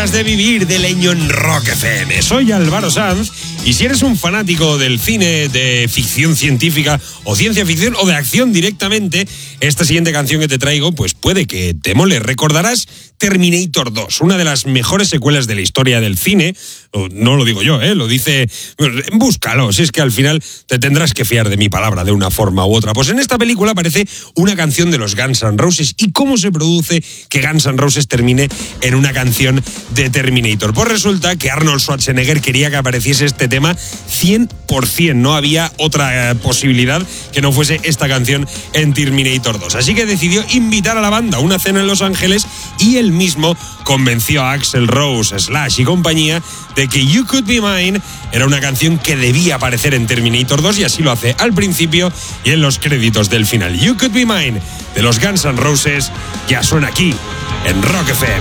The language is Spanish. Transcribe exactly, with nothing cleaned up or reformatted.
Ganas de vivir de leño en Rock F M. Soy Álvaro Sanz y si eres un fanático del cine de ficción científica o ciencia ficción o de acción directamente, esta siguiente canción que te traigo pues puede que te mole. Recordarás Terminator dos, una de las mejores secuelas de la historia del cine. No lo digo yo, ¿eh? Lo dice... Búscalo, si es que al final te tendrás que fiar de mi palabra de una forma u otra. Pues en esta película aparece una canción de los Guns N' Roses. ¿Y cómo se produce que Guns N' Roses termine en una canción de Terminator? Pues resulta que Arnold Schwarzenegger quería que apareciese este tema cien por ciento. No había otra eh, posibilidad que no fuese esta canción en Terminator dos. Así que decidió invitar a la banda a una cena en Los Ángeles y él mismo convenció a Axl Rose, Slash y compañía de que You Could Be Mine era una canción que debía aparecer en Terminator dos, y así lo hace al principio y en los créditos del final. You Could Be Mine de los Guns N' Roses ya suena aquí en Rock F M.